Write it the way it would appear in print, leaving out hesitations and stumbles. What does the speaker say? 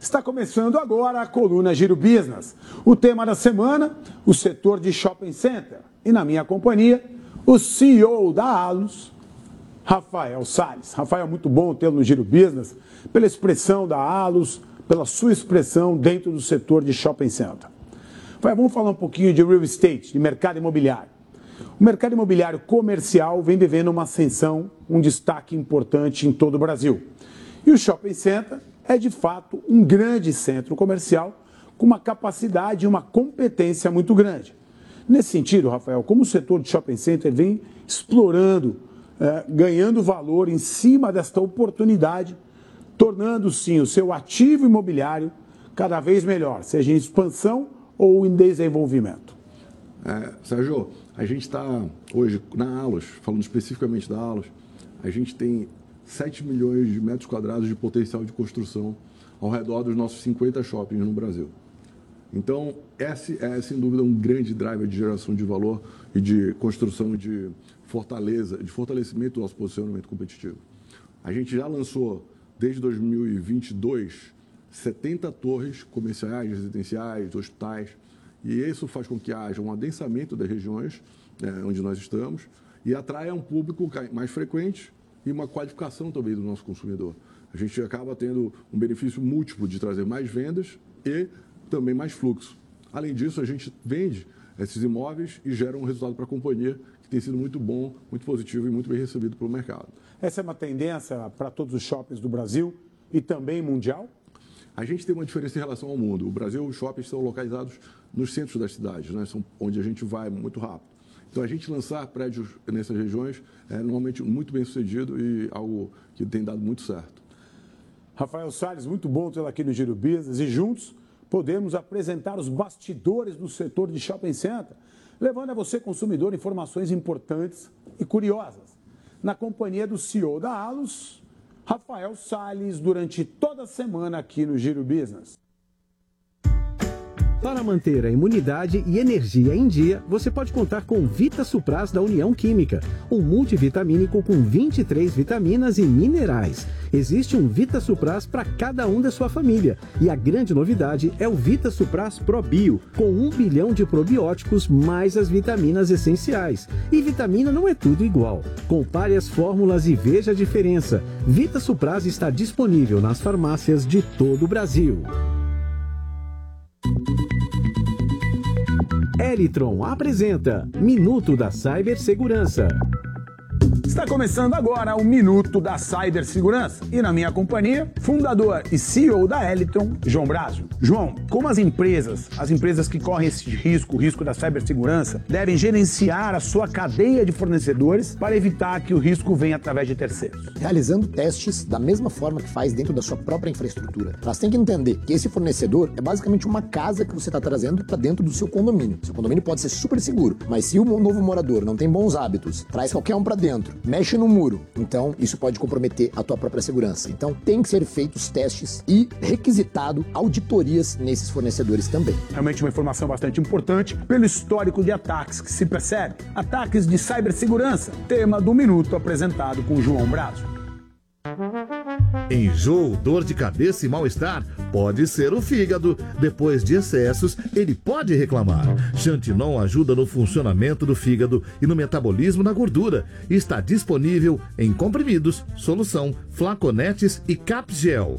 Está começando agora a coluna Giro Business. O tema da semana, o setor de shopping center. E na minha companhia, o CEO da Allos, Rafael Salles. Rafael, muito bom tê-lo no Giro Business, pela expressão da Allos, pela sua expressão dentro do setor de shopping center. Rafael, vamos falar um pouquinho de real estate, de mercado imobiliário. O mercado imobiliário comercial vem vivendo uma ascensão, um destaque importante em todo o Brasil. E o shopping center é, de fato, um grande centro comercial com uma capacidade e uma competência muito grande. Nesse sentido, Rafael, como o setor de shopping center vem explorando, ganhando valor em cima desta oportunidade, tornando, sim, o seu ativo imobiliário cada vez melhor, seja em expansão ou em desenvolvimento? Sérgio, a gente está hoje na Allos, falando especificamente da Allos, a gente tem 7 milhões de metros quadrados de potencial de construção ao redor dos nossos 50 shoppings no Brasil. Então, esse é, sem dúvida, um grande driver de geração de valor e de construção de fortaleza, de fortalecimento do nosso posicionamento competitivo. A gente já lançou, desde 2022, 70 torres comerciais, residenciais, hospitais, e isso faz com que haja um adensamento das regiões onde nós estamos e atraia um público mais frequente e uma qualificação também do nosso consumidor. A gente acaba tendo um benefício múltiplo de trazer mais vendas e também mais fluxo. Além disso, a gente vende esses imóveis e gera um resultado para a companhia que tem sido muito bom, muito positivo e muito bem recebido pelo mercado. Essa é uma tendência para todos os shoppings do Brasil e também mundial? A gente tem uma diferença em relação ao mundo. O Brasil, os shoppings são localizados nos centros das cidades, né? São onde a gente vai muito rápido. Então, a gente lançar prédios nessas regiões é normalmente muito bem sucedido e algo que tem dado muito certo. Rafael Salles, muito bom tê-lo aqui no Giro Business e juntos podemos apresentar os bastidores do setor de shopping center, levando a você, consumidor, informações importantes e curiosas. Na companhia do CEO da Allos, Rafael Salles, durante toda a semana aqui no Giro Business. Para manter a imunidade e energia em dia, você pode contar com o Vita Supras da União Química, um multivitamínico com 23 vitaminas e minerais. Existe um Vita Supras para cada um da sua família. E a grande novidade é o Vita Supras Pro Bio, com 1 bilhão de probióticos mais as vitaminas essenciais. E vitamina não é tudo igual. Compare as fórmulas e veja a diferença. Vita Supras está disponível nas farmácias de todo o Brasil. Elitron apresenta Minuto da Cibersegurança. Está começando agora o Minuto da Cibersegurança e na minha companhia, fundador e CEO da Elitron, João Brazo. João, como as empresas que correm esse risco, o risco da cibersegurança, devem gerenciar a sua cadeia de fornecedores para evitar que o risco venha através de terceiros? Realizando testes da mesma forma que faz dentro da sua própria infraestrutura. Elas têm que entender que esse fornecedor é basicamente uma casa que você está trazendo para dentro do seu condomínio. Seu condomínio pode ser super seguro, mas se o novo morador não tem bons hábitos, traz qualquer um para dentro, mexe no muro, então isso pode comprometer a tua própria segurança. Então tem que ser feitos testes e requisitado auditorias nesses fornecedores também. Realmente uma informação bastante importante pelo histórico de ataques que se percebe. Ataques de cibersegurança, tema do Minuto apresentado com João Brazo. Enjoo, dor de cabeça e mal-estar pode ser o fígado. Depois de excessos, ele pode reclamar. Xantinon ajuda no funcionamento do fígado e no metabolismo da gordura. Está disponível em comprimidos, solução, flaconetes e capgel.